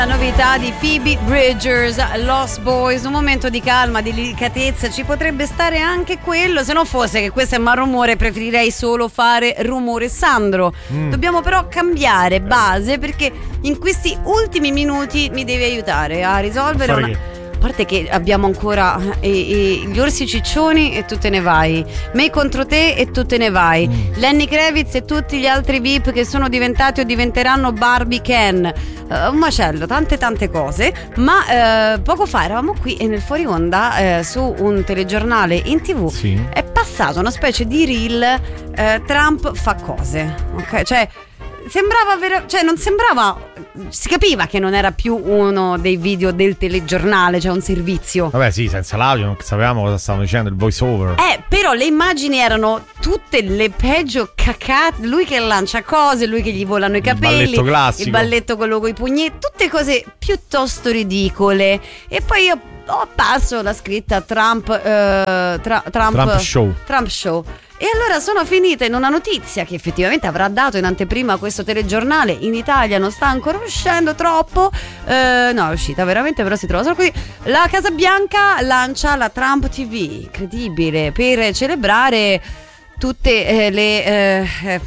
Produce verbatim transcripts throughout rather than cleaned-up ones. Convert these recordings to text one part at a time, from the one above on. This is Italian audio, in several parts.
La novità di Phoebe Bridgers, Lost Boys, un momento di calma, di delicatezza, ci potrebbe stare anche quello, se non fosse che questo è malrumore preferirei solo fare rumore. Sandro, mm. dobbiamo però cambiare base perché in questi ultimi minuti mi devi aiutare a risolvere una... Che... A parte che abbiamo ancora eh, eh, gli orsi ciccioni e tu te ne vai, Me contro te e tu te ne vai, mm. Lenny Kravitz e tutti gli altri V I P che sono diventati o diventeranno Barbie Ken, uh, un macello, tante tante cose. Ma uh, poco fa eravamo qui e nel fuori onda uh, su un telegiornale in tv sì. è passato una specie di reel uh, Trump fa cose, ok? Cioè sembrava vera- cioè non sembrava, si capiva che non era più uno dei video del telegiornale, cioè un servizio. Vabbè sì, senza l'audio non sapevamo cosa stavano dicendo, il voice over. Eh, però le immagini erano tutte le peggio cacate, lui che lancia cose, lui che gli volano i capelli, il balletto classico, il balletto quello coi pugnetti, tutte cose piuttosto ridicole. E poi io ho perso la scritta Trump, eh, tra- Trump, Trump Show Trump Show. E allora sono finita in una notizia che effettivamente avrà dato in anteprima questo telegiornale. In Italia non sta ancora uscendo troppo, eh, no è uscita veramente, però si trova solo qui. La Casa Bianca lancia la Trump T V, incredibile, per celebrare tutte eh, le, eh,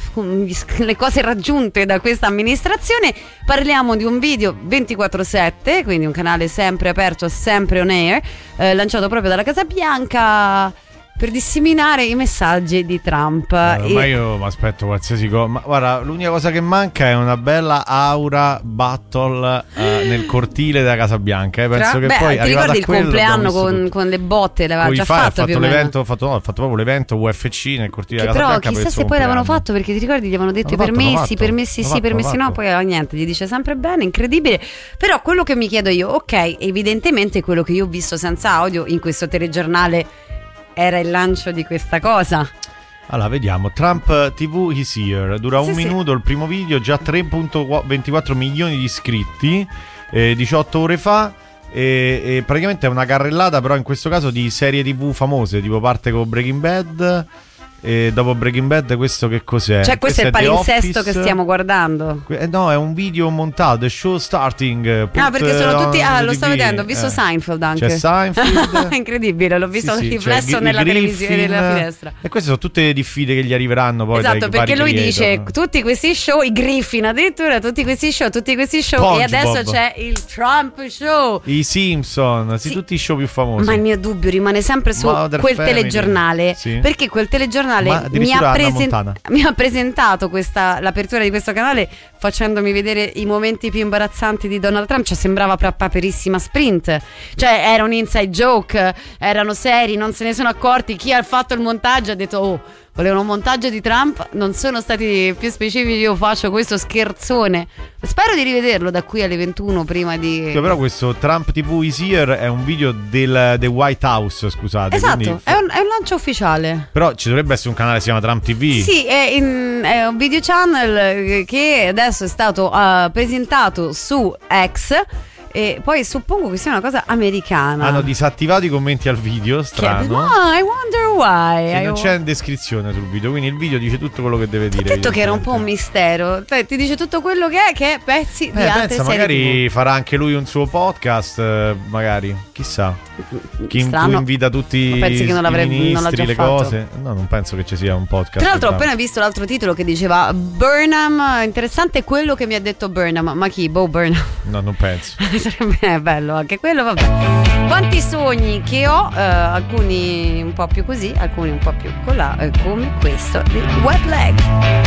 le cose raggiunte da questa amministrazione. Parliamo di un video ventiquattro sette, quindi un canale sempre aperto, sempre on air, eh, lanciato proprio dalla Casa Bianca per disseminare i messaggi di Trump. Eh, ma io mi aspetto qualsiasi cosa. Ma guarda, l'unica cosa che manca è una bella aura battle eh, nel cortile della Casa Bianca. Eh. Penso Tra... che Beh, poi ti ricordi il quello, compleanno con, con le botte? L'aveva già fa, fatto. Ha fatto più l'evento, ha fatto, no, ha fatto proprio l'evento U F C nel cortile che della Casa però, Bianca. Però chissà se poi l'avevano fatto, perché ti ricordi gli avevano detto i permessi, fatto, permessi sì, fatto, permessi no, poi niente, gli dice sempre bene, incredibile. Però quello che mi chiedo io, ok, evidentemente quello che io ho visto senza audio in questo telegiornale era il lancio di questa cosa. Allora vediamo, Trump T V is here, dura sì, un sì. minuto il primo video, già tre virgola ventiquattro milioni di iscritti, eh, diciotto ore fa, e, e praticamente è una carrellata però in questo caso di serie tivù famose, tipo parte con Breaking Bad. E dopo Breaking Bad questo che cos'è? Cioè questo, questo è il palinsesto che stiamo guardando. Eh, no, è un video montato, The Show Starting. No, perché sono tutti, ah lo sto vedendo, ho visto eh. Seinfeld anche. C'è Seinfeld. Incredibile, l'ho visto sì, sì, riflesso nella televisione, nella finestra. E queste sono tutte le diffide che gli arriveranno poi. Esatto, dai perché lui creator. dice tutti questi show, i Griffin addirittura, tutti questi show, tutti questi show Punch e adesso Bob. c'è il Trump Show. I Simpson, sì, sì. tutti i show più famosi. Ma il mio dubbio rimane sempre su Mother quel Family. telegiornale, sì. perché quel telegiornale mi ha Presen- mi ha presentato questa, l'apertura di questo canale facendomi vedere i momenti più imbarazzanti di Donald Trump. Cioè sembrava pra- Paperissima Sprint, cioè era un inside joke, erano seri, non se ne sono accorti. Chi ha fatto il montaggio ha detto oh, volevano un montaggio di Trump, non sono stati più specifici, io faccio questo scherzone. Spero di rivederlo da qui alle ventuno prima di... Sì, però questo Trump T V is here è un video del, del White House, scusate. Esatto, quindi... è, un, è un lancio ufficiale. Però ci dovrebbe essere un canale che si chiama Trump T V. Sì, è, in, è un video channel che adesso è stato uh, presentato su X. E poi suppongo che sia una cosa americana. Hanno disattivato i commenti al video, strano. Che, no, I wonder why. Che I non w- c'è descrizione sul video, quindi il video dice tutto quello che deve dire. Ho detto che era un po' un mistero. Cioè, ti dice tutto quello che è, che è pezzi eh, di altre pensa, serie magari tivù. Farà anche lui un suo podcast, eh, magari, chissà. Chi in cui invita tutti i ministri, non l'ha già le fatto. Cose. No, non penso che ci sia un podcast. Tra l'altro ho appena visto l'altro titolo che diceva Burnham, interessante quello che mi ha detto Burnham. Ma chi? Bo Burnham? No, non penso. Sarebbe bello anche quello, vabbè. Quanti sogni che ho, eh, alcuni un po' più così, alcuni un po' più colà, eh, come questo di Wet Leg.